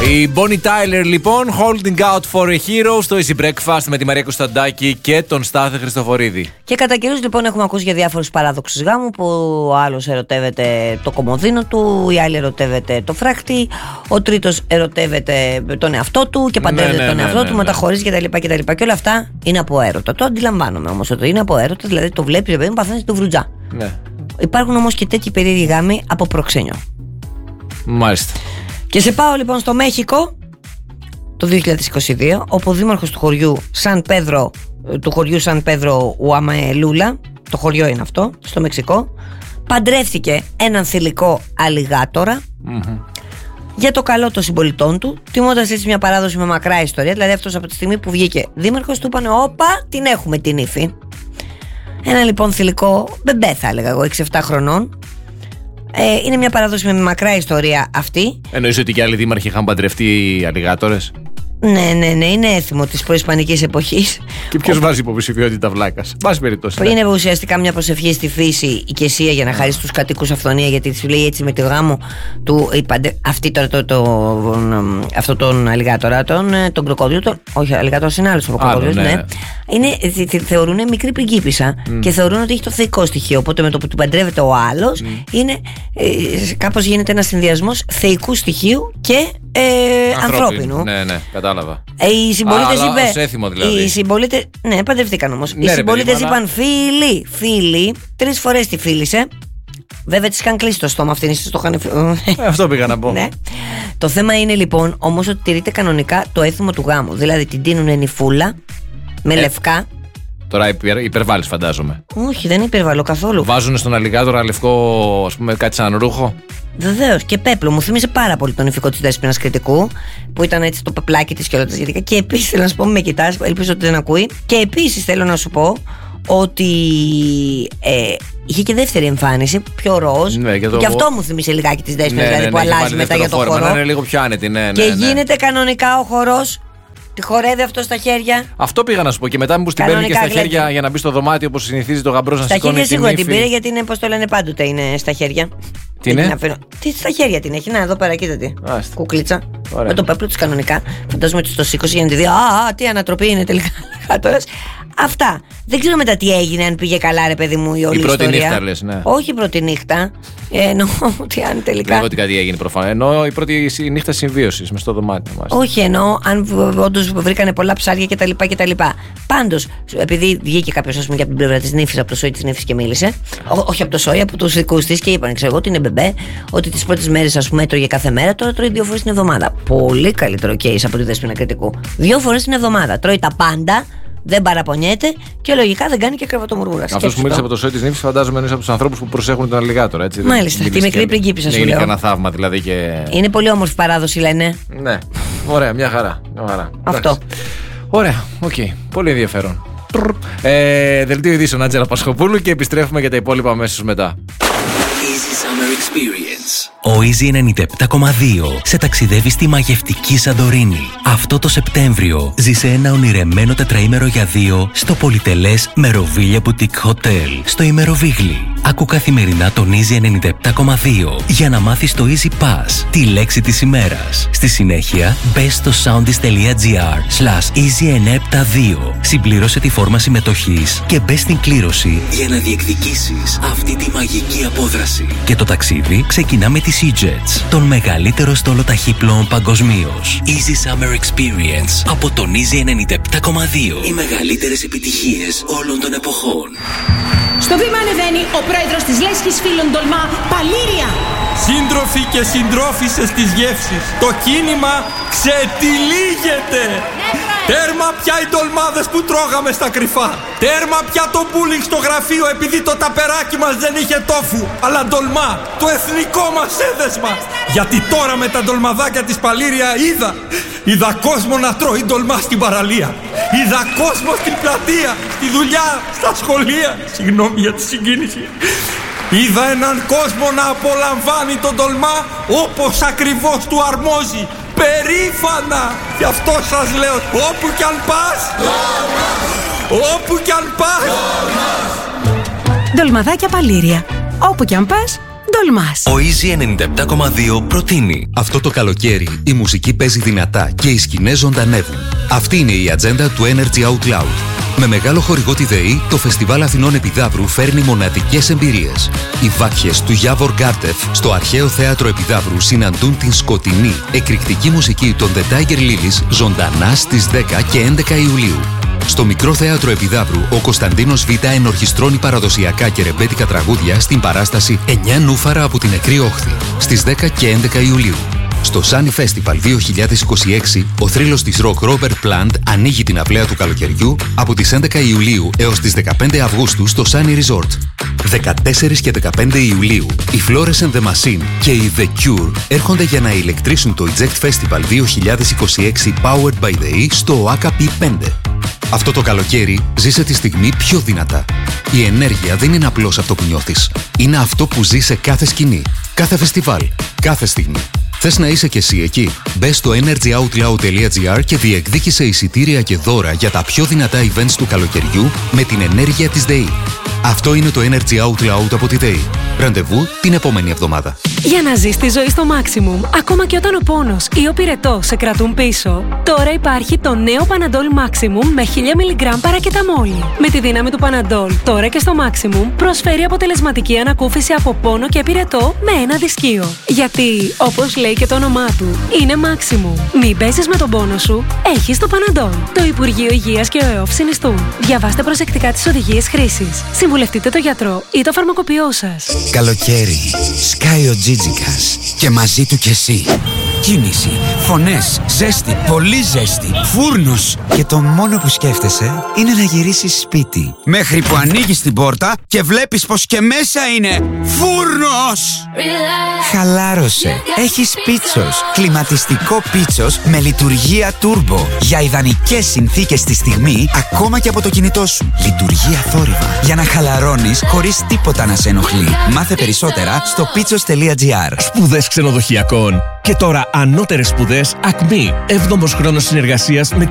Η Bonnie Tyler λοιπόν, Holding Out for a Hero στο Easy Breakfast με τη Μαρία Κωνσταντάκη και τον Στάθη Χριστοφορίδη. Και κατά καιρούς λοιπόν έχουμε ακούσει για διάφορους παράδοξους γάμου που ο άλλος ερωτεύεται το κομοδίνο του, η άλλη ερωτεύεται το φράχτη, ο τρίτος ερωτεύεται τον εαυτό του και παντρεύεται τον εαυτό του, μεταχωρίζει κτλ. Και όλα αυτά είναι από έρωτα. Το αντιλαμβάνομαι όμως ότι είναι από έρωτα, δηλαδή το βλέπεις, παιδί μου, παθαίνεις του βρουτζά. Ναι. Υπάρχουν όμως και τέτοιοι περίεργοι γάμοι από προξένιο. Μάλιστα. Και σε πάω λοιπόν στο Μέχικο το 2022, όπου ο δήμαρχος του χωριού Σαν Πέδρο Ουαμελούλα, το χωριό είναι αυτό, στο Μεξικό, παντρεύτηκε έναν θηλυκό αλιγάτορα για το καλό των συμπολιτών του, τιμώντας έτσι μια παράδοση με μακρά ιστορία. Δηλαδή αυτός από τη στιγμή που βγήκε δήμαρχος του είπανε όπα, την έχουμε την ύφη. Ένα λοιπόν θηλυκό μπεμπέ θα έλεγα εγώ, 6-7 χρονών. Είναι μια παράδοση με μακρά ιστορία αυτή. Εννοείς ότι και άλλοι δήμαρχοι είχαν παντρευτεί αλιγάτορες? Ναι, είναι έθιμο της προϊσπανικής εποχής. Και ποιος βάζει υποψηφιότητα βλάκας? Βάζει περιπτώσει. Είναι ουσιαστικά μια προσευχή στη φύση, η οικεσία για να χαρίσει τους κατοίκους αυθονία, γιατί σου λέει έτσι με τη γάμο του. Αυτή τώρα αυτό τον αλιγάτορα, τον κροκόδιλο. Όχι, αλιγάτορας είναι άλλος ο κροκόδιλος, ναι. Θεωρούν μικρή πριγκίπισσα και θεωρούν ότι έχει το θεϊκό στοιχείο. Οπότε με το που του παντρεύεται ο άλλος, κάπως γίνεται ένας συνδυασμός θεϊκού στοιχείου και ανθρώπινου. Ναι, κατάλαβα. Οι συμπολίτες δηλαδή. Ναι, παντρευτήκαν όμως. Οι συμπολίτες είπαν φίλοι, 3 φορές τη φίλησε. Βέβαια της είχαν κλείσει το στόμα αυτήν, ίσως το είχαν. Αυτό πήγα να πω. Ναι. Το θέμα είναι λοιπόν όμως ότι τηρείται κανονικά το έθιμο του γάμου. Δηλαδή την τίνουν νυφούλα με λευκά. Τώρα υπερβάλλεις φαντάζομαι. Όχι, δεν υπερβάλλω καθόλου. Βάζουν στον αλιγάτορα λευκό, ας πούμε, κάτι σαν ρούχο. Βεβαίως, και πέπλο. Μου θύμισε πάρα πολύ τον ηφικό της Δέσποινας Κρητικού, που ήταν έτσι το πεπλάκι της και όλα τα σχετικά. Και επίσης θέλω να σου πω, με κοιτάς, ελπίζω ότι δεν ακούει. Και επίσης θέλω να σου πω ότι είχε και δεύτερη εμφάνιση, πιο ροζ. Ναι, και αυτό μου θύμισε λιγάκι της Δέσποινας, δηλαδή που αλλάζει μετά για το χορό. Είναι λίγο πιο άνετη, και γίνεται κανονικά ο χορός. Τη χορεύει αυτό στα χέρια. Αυτό πήγα να σου πω. Και μετά μήπως την παίρνει και στα χέρια για να μπει στο δωμάτιο όπως συνηθίζει το γαμπρός να σηκώνει την ύφη. Στα χέρια σίγουρα την πήρε, γιατί είναι, πώς το λένε, πάντοτε είναι στα χέρια. Τι είναι? Τι στα χέρια την έχει. Να, εδώ πέρα, κοίτα τι. Κουκλίτσα. Ωραία. Με το πέπλο της κανονικά. Φαντάζομαι ότι το σήκωσε για να τη δει. Τι ανατροπή είναι τελικά. Αυτά. Δεν ξέρω μετά τι έγινε, αν πήγε καλά, ρε παιδί μου, η όλη ιστορία. Η πρώτη νύχτα, λες, ναι. Όχι η πρώτη νύχτα. Εννοώ ότι αν τελικά. Δεν ότι κάτι έγινε προφανώς. Εννοώ η πρώτη νύχτα συμβίωσης μες στο δωμάτιο μας. Όχι, εννοώ αν όντως βρήκανε πολλά ψάρια κτλ. Πάντως, επειδή βγήκε κάποιος, ας πούμε, και από την πλευρά της νύφης, από το σόι της νύφης και μίλησε. Όχι από το σόι, από τους δικούς της, και είπαν, ξέρω εγώ, ότι είναι μπεμπέ, ότι τις πρώτες μέρες, ας πούμε, έτρωγε κάθε μέρα, τώρα τρώει 2 φορές την εβδομάδα. Πολύ καλύτερο case από τη Δέσποινα Κρητικού. 2 φορές την εβδομάδα. Τρώει τα πάντα. Δεν παραπονιέται και λογικά δεν κάνει και κρεβατομουρμούρα. Αυτό που μίλησε από το σόι της νύφης, φαντάζομαι είναι από τους ανθρώπους που προσέχουν τον αλιγάτορα, έτσι. Μάλιστα, τη μικρή πριγκίπισσα σου λέω. Είναι κανένα θαύμα δηλαδή και. Είναι πολύ όμορφη παράδοση, λένε. Ναι, ωραία, μια χαρά. Αυτό. Ωραία, οκ. Πολύ ενδιαφέρον. Δελτίο ειδήσεων Άντζελα Πασχοπούλου και επιστρέφουμε για τα υπόλοιπα αμέσως μετά. Ο Easy 97,2 σε ταξιδεύει στη μαγευτική Σαντορίνη. Αυτό το Σεπτέμβριο ζήσε ένα ονειρεμένο τετραήμερο για 2 στο πολυτελές Meroviglia Boutique Hotel στο Ημεροβίγλι. Άκου καθημερινά τον Easy 97,2 για να μάθεις το Easy Pass, τη λέξη της ημέρας. Στη συνέχεια, μπες στο soundis.gr/Easy972. Συμπλήρωσε τη φόρμα συμμετοχής και μπες στην κλήρωση για να διεκδικήσεις αυτή τη μαγική απόδραση. Και το ταξίδι ξεκινά με τη Sea-Jets, τον μεγαλύτερο στόλο ταχύπλοων παγκοσμίως. Easy Summer Experience από τον Easy 97,2. Οι μεγαλύτερες επιτυχίες όλων των εποχών. Στο βήμα ανεβαίνει ο πρόεδρος της Λέσχης Φίλων Τολμά, Παλήρια. Σύντροφοι και συντρόφισσες της γεύσης, το κίνημα ξετυλίγεται. Τέρμα πια οι ντολμάδες που τρώγαμε στα κρυφά. Τέρμα πια το μπούλινγκ στο γραφείο επειδή το ταπεράκι μας δεν είχε τόφου, αλλά ντολμά, το εθνικό μας έδεσμα. Γιατί τώρα με τα ντολμαδάκια της Παλήρια είδα κόσμο να τρώει ντολμά στην παραλία. Είδα κόσμο στην πλατεία, στη δουλειά, στα σχολεία. Συγγνώμη για τη συγκίνηση. Είδα έναν κόσμο να απολαμβάνει τον ντολμά όπως ακριβώς του αρμόζει. Περήφανα! Γι' αυτό σας λέω, όπου κι αν πας, όπου κι αν πας. Ντολμαδάκια Παλήρια. Όπου κι αν πας, τολμάς. Ο Easy 97,2 προτείνει. Αυτό το καλοκαίρι η μουσική παίζει δυνατά και οι σκηνές ζωντανεύουν. Αυτή είναι η ατζέντα του Energy Out Loud. Με μεγάλο χορηγό τη ΔΕΗ, το Φεστιβάλ Αθηνών Επιδαύρου φέρνει μοναδικές εμπειρίες. Οι βάκχες του Γιάβορ Γκάρτεφ στο αρχαίο θέατρο Επιδαύρου συναντούν την σκοτεινή, εκρηκτική μουσική των The Tiger Lilies ζωντανά στις 10 και 11 Ιουλίου. Στο μικρό θέατρο Επιδαύρου, ο Κωνσταντίνος Β ενορχιστρώνει παραδοσιακά και ρεμπέτικα τραγούδια στην παράσταση 9 νούφαρα από την νεκρή όχθη, στις 10 και 11 Ιουλίου. Στο Sunny Festival 2026, ο θρύλος της ροκ Robert Plant ανοίγει την αυλαία του καλοκαιριού από τις 11 Ιουλίου έως τις 15 Αυγούστου στο Sunny Resort. 14 και 15 Ιουλίου, οι Flores and the Machine και οι The Cure έρχονται για να ηλεκτρήσουν το Eject Festival 2026 Powered by the E στο OAKA P5. Αυτό το καλοκαίρι ζήσε τη στιγμή πιο δυνατά. Η ενέργεια δεν είναι απλώς αυτό που νιώθεις. Είναι αυτό που ζει σε κάθε σκηνή, κάθε φεστιβάλ, κάθε στιγμή. Θες να είσαι κι εσύ εκεί? Μπες στο energyoutloud.gr και διεκδίκησε εισιτήρια και δώρα για τα πιο δυνατά events του καλοκαιριού με την ενέργεια της ΔΕΗ. Αυτό είναι το Energy Out Loud από τη ΔΕΗ. Ραντεβού την επόμενη εβδομάδα. Για να ζεις τη ζωή στο maximum, ακόμα και όταν ο πόνος ή ο πυρετός σε κρατούν πίσω, τώρα υπάρχει το νέο Panadol Maximum με 1000 mg παρακεταμόλη. Με τη δύναμη του Panadol, τώρα και στο Maximum, προσφέρει αποτελεσματική ανακούφιση από πόνο και πυρετό με ένα δισκείο. Γιατί, όπως λέει και το όνομά του, είναι Maximum. Μην παίζεις με τον πόνο σου, έχεις το Panadol. Το Υπουργείο Υγείας και ο ΕΟΦ συνιστούν. Διαβάστε προσεκτικά τις οδηγίες χρήσης. Συμβουλευτείτε το γιατρό ή το φαρμακοποιό σας. Καλοκαίρι, σκάει ο Τζίτζικας και μαζί του κι εσύ. Κίνηση, φωνές, ζέστη, πολύ ζέστη, φούρνος. Και το μόνο που σκέφτεσαι είναι να γυρίσεις σπίτι. Μέχρι που ανοίγεις την πόρτα και βλέπεις πως και μέσα είναι φούρνος. Χαλάρωσε. Έχεις Πίτσος. Κλιματιστικό Πίτσος με λειτουργία turbo. Για ιδανικές συνθήκες στη στιγμή, ακόμα και από το κινητό σου. Λειτουργία θόρυβα. Για να χαλαρώνεις χωρίς τίποτα να σε ενοχλεί. Μάθε περισσότερα στο pitsos.gr. Σπουδές ξενοδοχειακών. Και τώρα ανώτερες σπουδές Acme. 7ος χρόνος συνεργασίας με